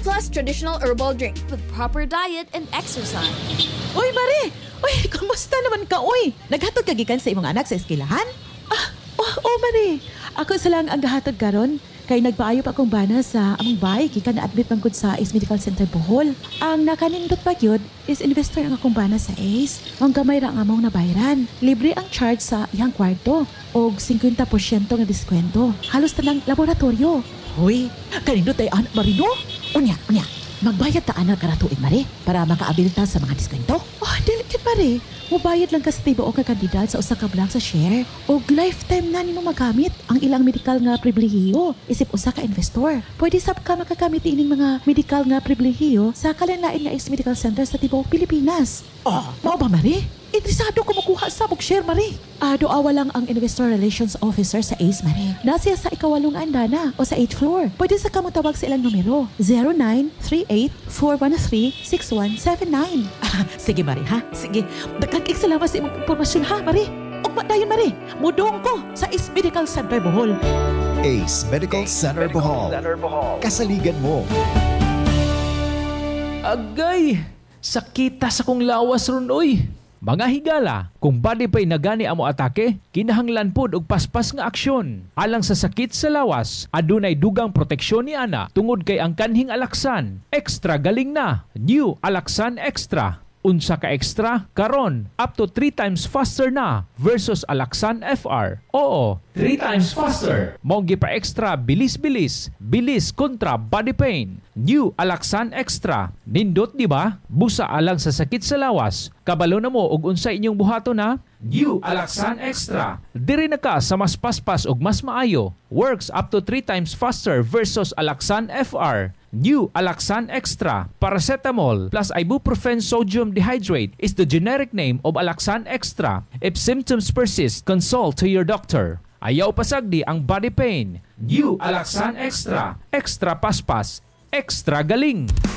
Plus traditional herbal drink with proper diet and exercise. Uy, Mare! Uy, kumusta naman ka, uy? Naghatod ka gikan sa imong anak sa eskwelahan? Mare. Ako sa lang ang gahatod karon kay nagpaayo pa akong bana sa among bahay gikan na-admit man gud sa Ace Medical Center Bohol. Ang nakanindot pa gyud is investor ang akong bana sa Ace. Ang gamay ra ang among nabayaran. Libre ang charge sa iyang kwarto og 50% nga diskwento. Halos tanang laboratorio. Hoy, kanindot ay anak Marino? Unya. Magbayad ta anak karatuig, Mare, para makaabil ta sa mga diskwento. Delicate, Mare. Mubayad lang ka sa tibo o kakandidat sa usa ka blank sa share o lifetime na nimo magamit ang ilang medical nga pribilehiyo isip usa ka investor. Pwede sab ka makagamit ining mga medical nga pribilehiyo sa kalanlain nga Ace Medical Center sa tibuok Pilipinas. Mao ba, Mare? Interesado ko makuha sa mong share, Mare. Doawa lang ang Investor Relations Officer sa Ace, Mare. Nasiya sa ikawalong andana o sa 8th floor. Pwede sa kamutawag sa ilang numero 0938-413-6179. Sige, Mare, ha? Sige. Nagkakik salamat sa imong impormasyon, ha, Mare? Ugma dayon, Mare. Mudong ko sa Ace Medical Center Bohol. Ace Medical Center Bohol. Kasaligan mo. Agay! Sakita sa kong lawas ron, oy! Mga higala, kung body pa'y nagani amo atake, kinahanglan pod og paspas nga aksyon. Alang sa sakit sa lawas, adunay dugang proteksyon ni ana tungod kay ang kanhing Alaxan. Extra galing na. New Alaxan Extra. Unsa ka extra? Karon, up to 3 times faster na versus Alaxan FR. Oo, 3 times faster. Monggi pa extra, bilis kontra body pain. New Alaxan Extra. Nindot di ba? Busa alang sa sakit sa lawas. Kabalo na mo og unsa inyong buhato na? New Alaxan Extra. Diri na ka sa mas paspas og mas maayo. Works up to 3 times faster versus Alaxan FR. New Alaxan Extra. Paracetamol plus ibuprofen sodium dehydrate is the generic name of Alaxan Extra. If symptoms persist, consult to your doctor. Ayaw pasagdi ang body pain. New Alaxan Extra. Extra paspas. Extra galing.